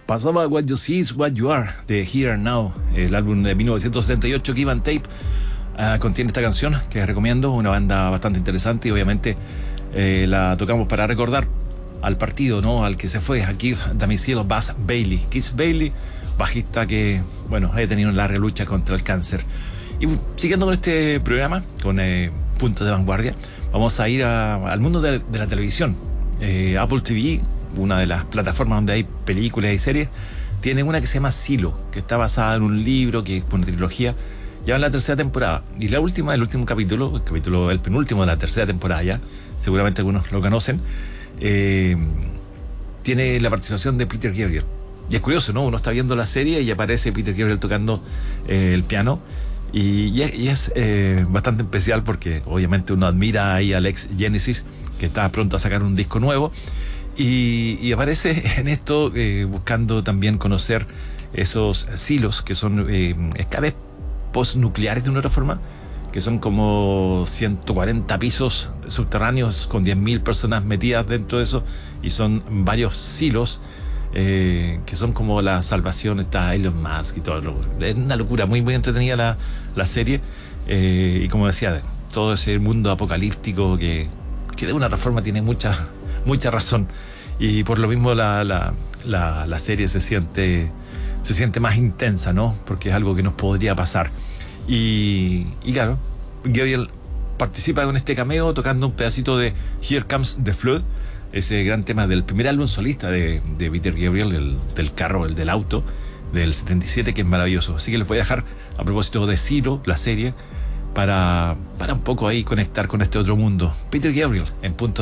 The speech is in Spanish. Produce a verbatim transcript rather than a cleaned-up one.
Pasaba What You See Is What You Are de Here and Now, el álbum de mil novecientos setenta y ocho, Give and Tape. Uh, contiene esta canción que recomiendo, una banda bastante interesante, y obviamente eh, la tocamos para recordar al partido, ¿no? Al que se fue, aquí de mi cielo, Buzz Bailey. Keith Bailey, bajista que, bueno, ha tenido una larga lucha contra el cáncer. Y siguiendo con este programa, con eh, Punto de Vanguardia, vamos a ir a, al mundo de, de la televisión. Eh, Apple T V, una de las plataformas donde hay películas y series, tiene una que se llama Silo, que está basada en un libro, que es una trilogía. Ya en la tercera temporada, y la última, el último capítulo, el capítulo, el penúltimo de la tercera temporada ya, seguramente algunos lo conocen, eh, tiene la participación de Peter Gabriel. Y es curioso, ¿no? Uno está viendo la serie y aparece Peter Gabriel tocando eh, el piano, y, y es, y es eh, bastante especial porque obviamente uno admira ahí al ex Genesis, que está pronto a sacar un disco nuevo, y, y aparece en esto eh, buscando también conocer esos silos que son eh, escapes postnucleares de una otra forma, que son como ciento cuarenta pisos subterráneos con diez mil personas metidas dentro de eso, y son varios silos eh, que son como la salvación. Está Elon Musk y todo. Es una locura, muy muy entretenida la, la serie, eh, y como decía, todo ese mundo apocalíptico que, que de una otra forma tiene mucha mucha razón, y por lo mismo la, la, la, la serie se siente se siente más intensa, ¿no? Porque es algo que nos podría pasar. Y, y claro, Gabriel participa con este cameo tocando un pedacito de Here Comes the Flood, ese gran tema del primer álbum solista de, de Peter Gabriel, el, del carro, el del auto, del setenta y siete, que es maravilloso. Así que les voy a dejar, a propósito de Silo, la serie, para, para un poco ahí conectar con este otro mundo. Peter Gabriel, en Punto